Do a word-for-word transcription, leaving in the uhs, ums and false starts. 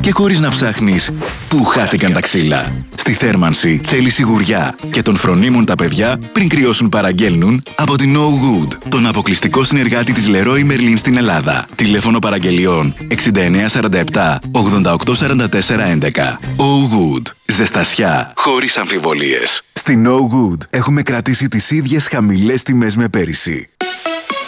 και χωρίς να ψάχνεις πού χάθηκαν τα ξύλα. Στη θέρμανση θέλει σιγουριά και τον φρονίμουν τα παιδιά πριν κρυώσουν παραγγέλνουν από την Oh Good, τον αποκλειστικό συνεργάτη της Leroy Merlin στην Ελλάδα. Τηλέφωνο παραγγελιών εξήντα εννέα σαράντα επτά ογδόντα οκτώ σαράντα τέσσερα έντεκα. Oh Good. Ζεστασιά χωρίς αμφιβολίες. Στην Oh Good έχουμε κρατήσει τις ίδιες χαμηλές τιμές με πέρυσι.